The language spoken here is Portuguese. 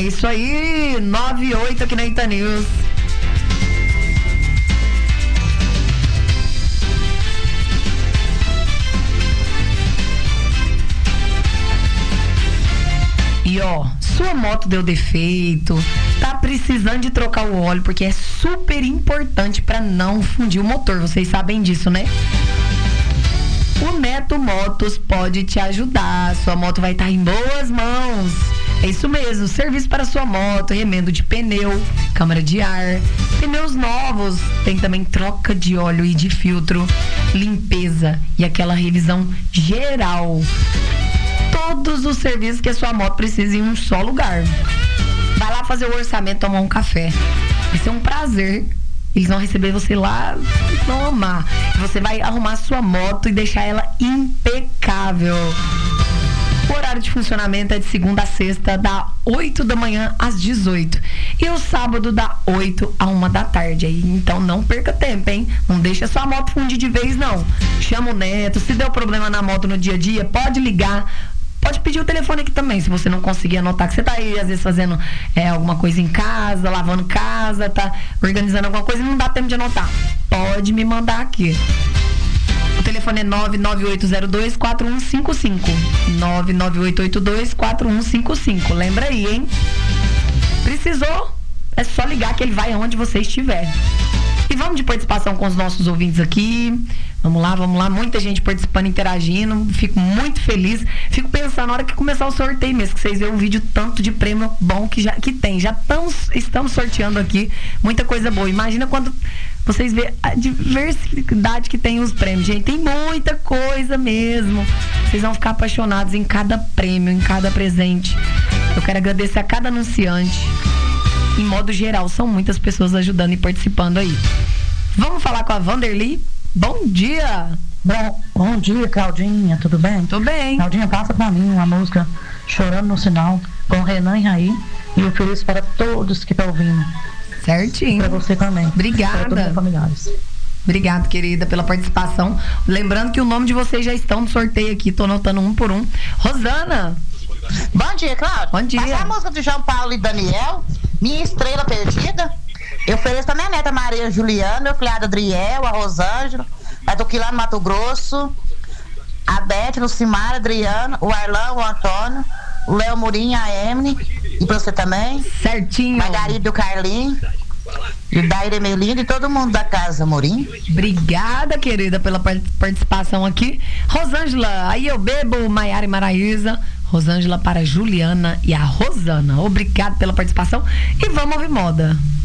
isso aí, 9:08 aqui na Ita News. E ó, sua moto deu defeito, tá precisando de trocar o óleo, porque é super importante para não fundir o motor, vocês sabem disso, né? O Neto Motos pode te ajudar, sua moto vai estar em boas mãos. É isso mesmo, serviço para sua moto, remendo de pneu, câmara de ar, pneus novos, tem também troca de óleo e de filtro, limpeza e aquela revisão geral. Todos os serviços que a sua moto precisa em um só lugar. Vai lá fazer o orçamento, tomar um café. Vai ser um prazer. Eles vão receber você lá, vão amar. Você vai arrumar a sua moto e deixar ela impecável. O horário de funcionamento é de segunda a sexta, da 8 da manhã às 18. E o sábado, da 8 a 1 da tarde. Aí, então não perca tempo, hein? Não deixa sua moto fundir de vez, não. Chama o Neto. Se deu problema na moto no dia a dia, pode ligar. Pode pedir o telefone aqui também, se você não conseguir anotar, que você tá aí, às vezes, fazendo alguma coisa em casa, lavando casa, tá organizando alguma coisa e não dá tempo de anotar. Pode me mandar aqui. O telefone é 99802-4155. 99882-4155. Lembra aí, hein? Precisou? É só ligar que ele vai aonde você estiver. E vamos de participação com os nossos ouvintes aqui. Vamos lá, muita gente participando, interagindo. Fico muito feliz. Fico pensando na hora que começar o sorteio mesmo, que vocês verem o vídeo tanto de prêmio bom que tem. Já estamos sorteando aqui muita coisa boa. Imagina quando vocês verem a diversidade que tem os prêmios. Gente, tem muita coisa mesmo. Vocês vão ficar apaixonados em cada prêmio, em cada presente. Eu quero agradecer a cada anunciante. Em modo geral, são muitas pessoas ajudando e participando aí. Vamos falar com a Vanderly? Bom dia! Bom dia, Claudinha, tudo bem? Tudo bem. Claudinha, passa pra mim uma música Chorando no Sinal, com Renan e Raí, e o feliz para todos que estão ouvindo. Certinho. Para você também. Obrigada. Para todos os familiares. Obrigada, querida, pela participação. Lembrando que o nome de vocês já estão no sorteio aqui, tô anotando um por um. Rosana! Bom dia, Cláudia. Bom dia. Passar a música de João Paulo e Daniel, Minha Estrela Perdida. Eu ofereço pra minha neta Maria Juliana, meu filhado Adriel, a Rosângela, a do Quilano Mato Grosso, a Beth, Lucimara, Adriano, o Arlão, o Antônio, o Léo Murim, a Emily, e pra você também. Certinho. Margarida e o Carlinho, e o Daire Melino e todo mundo da casa, Murim. Obrigada, querida, pela participação aqui. Rosângela, aí eu bebo, Maiara e Maraísa. Rosângela para Juliana e a Rosana. Obrigado pela participação e vamos ouvir moda.